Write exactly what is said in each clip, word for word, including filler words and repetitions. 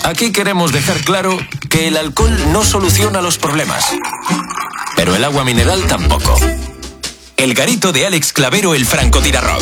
Aquí queremos dejar claro que el alcohol no soluciona los problemas, pero el agua mineral tampoco. El garito de Alex Clavero, el francotirador.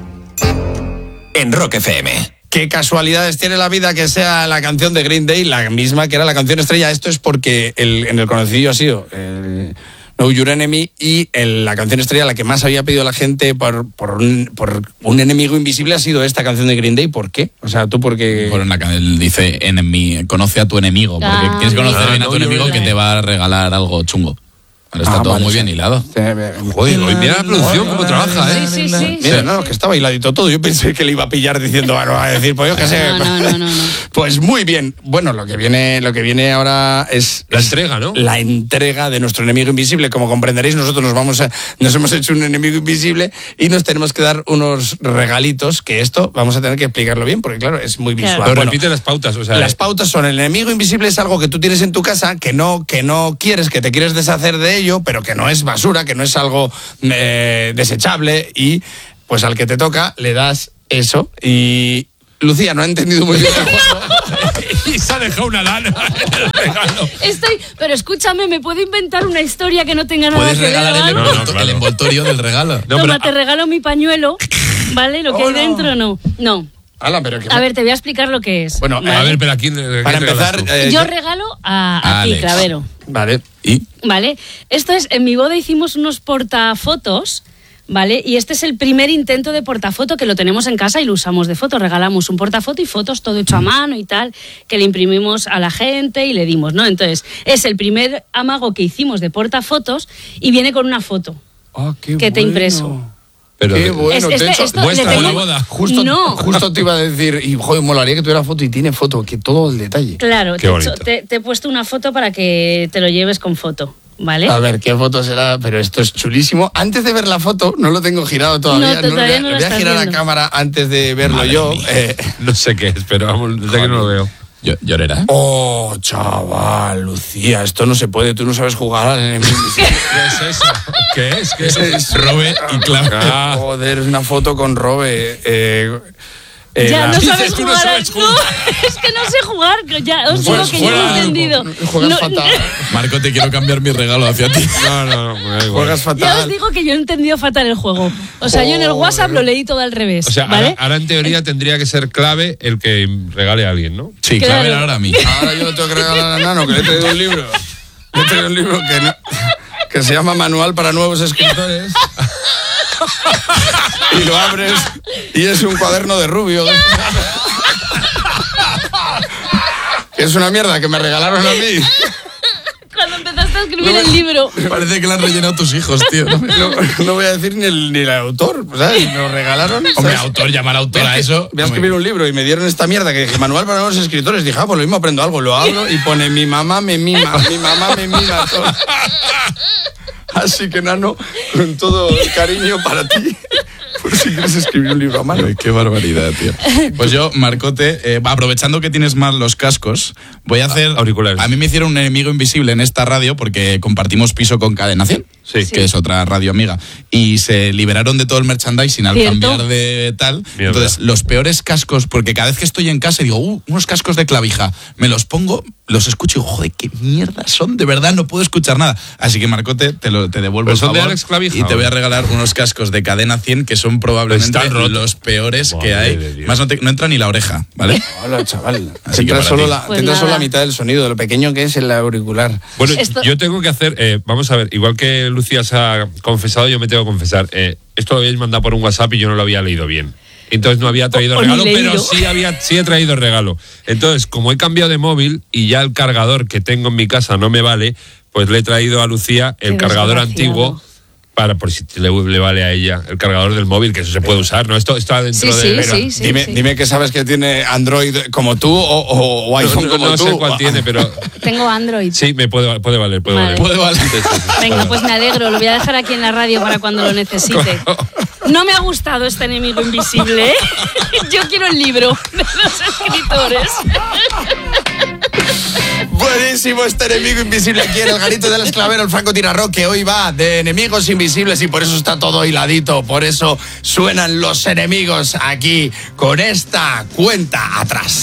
En Rock F M. Qué casualidades tiene la vida que sea la canción de Green Day la misma que era la canción estrella. Esto es porque el, en el conocido ha sido el Know Your Enemy y el, la canción estrella la que más había pedido la gente por, por, un, por un enemigo invisible ha sido esta canción de Green Day. ¿Por qué? O sea, tú porque... Por una, él dice, enemy, conoce a tu enemigo, porque Ah, tienes que conocer ah, bien a tu no, enemigo yo- que te va a regalar algo chungo. Ahora está Ah, todo vale, muy sí. bien hilado. Joder, hoy mira la producción cómo trabaja, ¿eh? Sí, sí, sí. Mira, no, que estaba hiladito todo. Yo pensé que le iba a pillar diciendo, bueno, a decir, pues yo qué sé. No, no, no, no, no. Pues muy bien. Bueno, lo que viene, lo que viene ahora es La entrega, ¿no? la entrega de nuestro enemigo invisible. Como comprenderéis, nosotros nos vamos a, nos hemos hecho un enemigo invisible y nos tenemos que dar unos regalitos, que esto vamos a tener que explicarlo bien, porque claro, es muy visual. Claro. Pero Bueno, repite las pautas, o sea... las pautas son: el enemigo invisible es algo que tú tienes en tu casa que no, que no quieres, que te quieres deshacer de ello, pero que no es basura, que no es algo eh, desechable, y pues al que te toca le das eso. Y Lucía no ha entendido muy bien el juego. y se ha dejado una lana en el regalo. Estoy, pero escúchame, ¿me puedo inventar una historia que no tenga nada Puedes que ver? regalar el, o algo? No, no, envolto- claro. el envoltorio del regalo. No, Toma, pero- te regalo mi pañuelo, ¿vale? Lo que Oh, hay no. dentro, no. No. Ala, pero que... A ver, te voy a explicar lo que es. Bueno, ¿vale? A ver, pero aquí... ¿qué para regalas empezar... tú? eh, Yo yo- regalo a, a ti, Alex. Clavero. Vale. Y ¿Vale? Esto es, en mi boda hicimos unos portafotos, ¿vale? Y este es el primer intento de portafoto que lo tenemos en casa y lo usamos de foto. Regalamos un portafoto y fotos, todo hecho a mano y tal, que le imprimimos a la gente y le dimos, ¿no? Entonces, es el primer amago que hicimos de portafotos y viene con una foto Ah, qué que te bueno. impreso. Pero Qué de- bueno. Es- de este- hecho, esto vuestra le de la tengo- boda. Justo, No. justo te iba a decir, y joder, molaría que tuviera foto, y tiene foto, que todo el detalle. Claro, Qué te, he bonito. hecho- te- te he puesto una foto para que te lo lleves con foto, ¿vale? A ver, ¿qué foto será? Pero esto es chulísimo. Antes de ver la foto, no lo tengo girado todavía. No, todavía voy a, no lo voy a estás girar viendo. la cámara antes de verlo Madre yo. mía. Eh, No sé qué es, pero vamos, desde que no lo veo. yo, llorera, ¿eh? oh, chaval, Lucía, esto no se puede. Tú no sabes jugar al enemigo invisible. ¿Qué es eso? ¿Qué es? ¿Qué es? Es- Robe y clave. Ah. Joder, es una foto con Robe. Eh, eh, Ya, la- no Dices sabes que no jugar. sabes al- jugar. No, es que no sé jugar. que Ya, os digo Pues que yo no juega- he entendido. Juegas No, fatal. Marco, te quiero cambiar mi regalo hacia ti. No, no, no, me da igual. Juegas Ya os fatal. digo que yo he entendido fatal el juego. O sea, yo en el WhatsApp lo leí todo al revés. O sea, ¿vale? ahora, ahora en teoría tendría que ser clave el que regale a alguien, ¿no? Sí, Claro. clave ahora a mí. Ahora yo lo tengo que regalar a Nano, que le he traído un libro. Le he traído un libro que, no- que se llama Manual para Nuevos Escritores. Y lo abres y es un cuaderno de Rubio. Que es una mierda que me regalaron a mí. Cuando empezaste a escribir No me- el libro. Parece que lo han rellenado tus hijos, tío. No, no voy a decir ni el, ni el autor, ¿sabes? Me lo regalaron. Hombre, ¿sabes? autor, llamar autor Voy a eso. Voy a escribir un libro y me dieron esta mierda que dije, Manual para Nuevos Escritores. Dije, ah, pues lo mismo aprendo algo. Lo abro y pone, mi mamá me mima, mi mamá me mima. Todo. Así que, Nano, con todo el cariño para ti, por si quieres escribir un libro a mano. Ay, qué barbaridad, tío. Pues yo, Marcote, eh, aprovechando que tienes mal los cascos, voy a hacer... Auriculares. A mí me hicieron un enemigo invisible en esta radio porque compartimos piso con Cadena cien, Sí. que es otra radio amiga, y se liberaron de todo el merchandising al ¿Cierto? cambiar de tal. Mierda. Entonces, los peores cascos, porque cada vez que estoy en casa y digo, uh, unos cascos de clavija, me los pongo, los escucho y digo, joder, qué mierda son, de verdad no puedo escuchar nada. Así que, Marcote, te, lo, te devuelvo ¿Pero el son de favor Alex Clavija, y te o? voy a regalar unos cascos de Cadena cien que son probablemente Están rotos. los peores Madre que hay. de Dios. Más no, te- no entra ni la oreja, ¿vale? Hola, chaval. Así Tendrá que para solo, ti. la, Pues tendrá solo nada. la mitad del sonido, de lo pequeño que es el auricular. Bueno, Esto- yo tengo que hacer, eh, vamos a ver, igual que Lucía se ha confesado, yo me tengo que confesar. Eh, esto lo habéis mandado por un WhatsApp y yo no lo había leído bien. Entonces no había traído O- o ni regalo, pero leído. sí había, sí he traído regalo. Entonces, como he cambiado de móvil y ya el cargador que tengo en mi casa no me vale, pues le he traído a Lucía el Qué cargador desgraciado. antiguo. Para por si le, le vale a ella el cargador del móvil, que eso se puede usar, ¿no? Esto está dentro Sí, de. sí, sí, sí. dime, sí. dime que sabes que tiene Android como tú o, o- o No, iPhone no, como no tú. sé cuál tiene, pero Tengo Android. sí, me puede, puede valer, puede Vale. valer. Puede valer. Sí, sí, sí. Venga, pues me alegro, lo voy a dejar aquí en la radio para cuando lo necesite. No me ha gustado este enemigo invisible, ¿eh? Yo quiero el libro de los escritores. Buenísimo este enemigo invisible aquí en el garito del esclavero, el francotirador, que hoy va de enemigos invisibles y por eso está todo hiladito, por eso suenan los enemigos aquí con esta cuenta atrás.